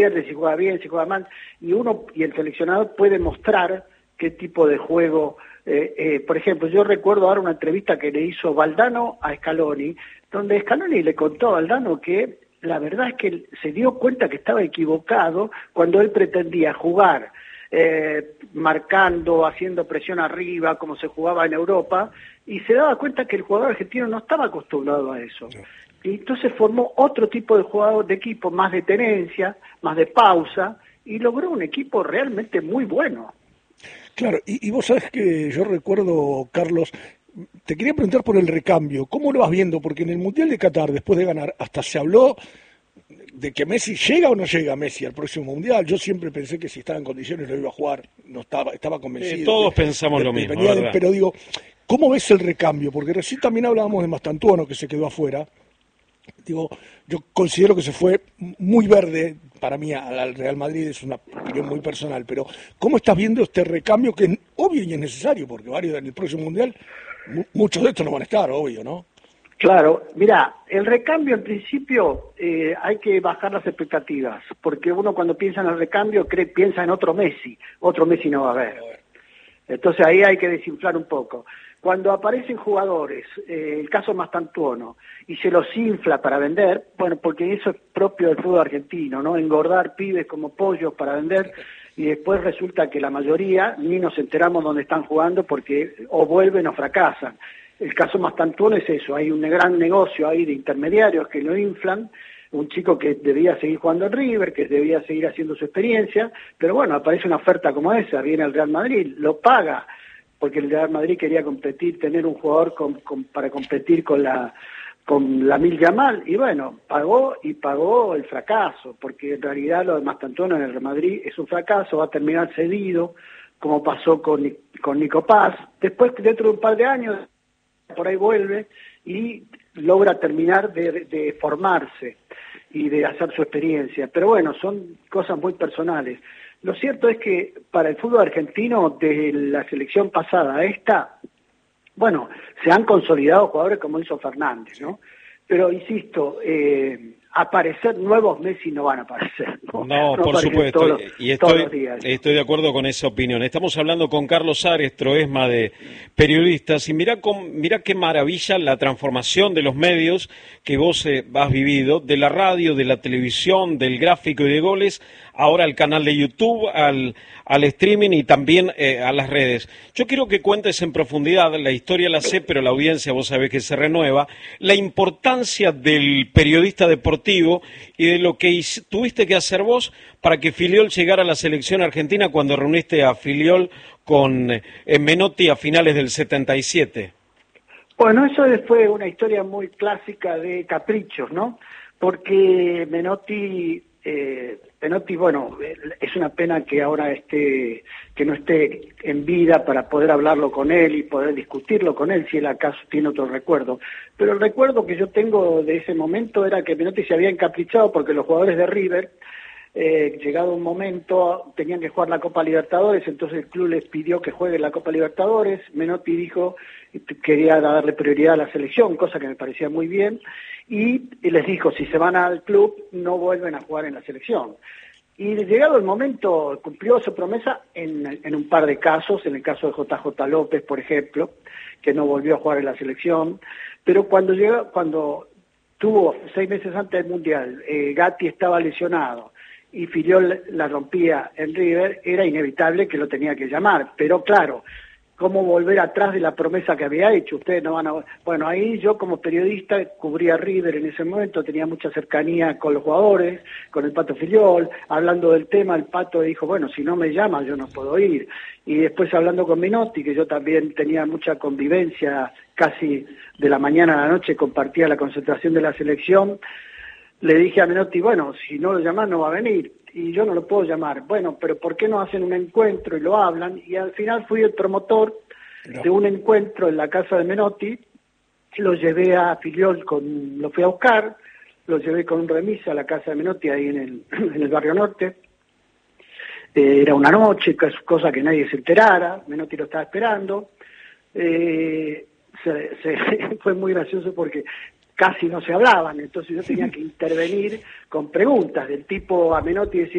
pierde, si juega bien, si juega mal, y el seleccionador puede mostrar qué tipo de juego. Por ejemplo, yo recuerdo ahora una entrevista que le hizo Valdano a Scaloni, donde Scaloni le contó a Valdano que la verdad es que él se dio cuenta que estaba equivocado cuando él pretendía jugar marcando, haciendo presión arriba, como se jugaba en Europa, y se daba cuenta que el jugador argentino no estaba acostumbrado a eso. Y entonces formó otro tipo de jugador de equipo, más de tenencia, más de pausa, y logró un equipo realmente muy bueno. Claro, y vos sabés que yo recuerdo, Carlos, te quería preguntar por el recambio, ¿cómo lo vas viendo? Porque en el Mundial de Qatar, después de ganar, hasta se habló de que Messi llega o no llega Messi al próximo Mundial. Yo siempre pensé que si estaba en condiciones lo iba a jugar, no estaba convencido. Todos pensamos lo mismo, pero digo, ¿cómo ves el recambio? Porque recién también hablábamos de Mastantuono, que se quedó afuera. Digo, yo considero que se fue muy verde para mí al Real Madrid, es una opinión muy personal, pero ¿cómo estás viendo este recambio que es obvio y es necesario? Porque varios en el próximo Mundial, muchos de estos no van a estar, obvio, ¿no? Claro, mira, el recambio en principio hay que bajar las expectativas, porque uno cuando piensa en el recambio piensa en otro Messi no va a haber. Entonces ahí hay que desinflar un poco. Cuando aparecen jugadores, el caso Mastantuono, y se los infla para vender, bueno, porque eso es propio del fútbol argentino, ¿no? Engordar pibes como pollos para vender, y después resulta que la mayoría ni nos enteramos dónde están jugando porque o vuelven o fracasan. El caso Mastantuono es eso, hay un gran negocio ahí de intermediarios que lo inflan, un chico que debía seguir jugando en River, que debía seguir haciendo su experiencia, pero bueno, aparece una oferta como esa, viene el Real Madrid, lo paga, porque el Real Madrid quería competir, tener un jugador para competir con Lamine Yamal, y bueno, pagó el fracaso, porque en realidad lo de Mastantuono en el Real Madrid es un fracaso, va a terminar cedido, como pasó con Nico Paz, después dentro de un par de años, por ahí vuelve y logra terminar de formarse y de hacer su experiencia. Pero bueno, son cosas muy personales. Lo cierto es que para el fútbol argentino, desde la selección pasada a esta, bueno, se han consolidado jugadores como hizo Fernández, ¿no? Pero insisto, aparecer nuevos Messi no van a aparecer. No, por supuesto, todos los días. Estoy de acuerdo con esa opinión. Estamos hablando con Carlos Ares, Troesma de Periodistas, y mirá qué maravilla la transformación de los medios que vos has vivido, de la radio, de la televisión, del gráfico y de goles, ahora al canal de YouTube, al streaming y también a las redes. Yo quiero que cuentes en profundidad, la historia la sé, pero la audiencia vos sabés que se renueva, la importancia del periodista deportivo y de lo que tuviste que hacer vos para que Filiol llegara a la selección argentina cuando reuniste a Filiol con Menotti a finales del 77. Bueno, eso fue una historia muy clásica de caprichos, ¿no? Porque Menotti, bueno, es una pena que ahora que no esté en vida para poder hablarlo con él y poder discutirlo con él, si él acaso tiene otro recuerdo. Pero el recuerdo que yo tengo de ese momento era que Menotti se había encaprichado porque los jugadores de River, llegado un momento, tenían que jugar la Copa Libertadores, entonces el club les pidió que juegue la Copa Libertadores, Menotti dijo que quería darle prioridad a la selección, cosa que me parecía muy bien, y les dijo, si se van al club, no vuelven a jugar en la selección. Y llegado el momento, cumplió su promesa en un par de casos, en el caso de JJ López, por ejemplo, que no volvió a jugar en la selección, pero cuando tuvo 6 meses antes del Mundial, Gatti estaba lesionado, y Filiol la rompía en River, era inevitable que lo tenía que llamar, pero claro, ¿cómo volver atrás de la promesa que había hecho? Ustedes no van a... Bueno, ahí yo como periodista cubría River en ese momento, tenía mucha cercanía con los jugadores, con el Pato Filiol, hablando del tema, el Pato dijo, bueno, si no me llaman yo no puedo ir, y después hablando con Menotti, que yo también tenía mucha convivencia, casi de la mañana a la noche compartía la concentración de la selección, le dije a Menotti, bueno, si no lo llaman no va a venir, y yo no lo puedo llamar. Bueno, pero ¿por qué no hacen un encuentro y lo hablan? Y al final fui el promotor de un encuentro en la casa de Menotti, lo llevé a Filiol, lo fui a buscar, lo llevé con un remis a la casa de Menotti ahí en el Barrio Norte. Era una noche, cosa que nadie se enterara, Menotti lo estaba esperando. Fue muy gracioso porque casi no se hablaban, entonces yo tenía que intervenir con preguntas del tipo a Menotti, decir,